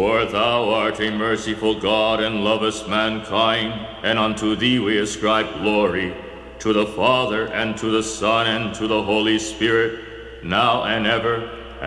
For thou art a merciful God, and lovest mankind, and unto thee we ascribe glory, to the Father, and to the Son, and to the Holy Spirit, now and ever,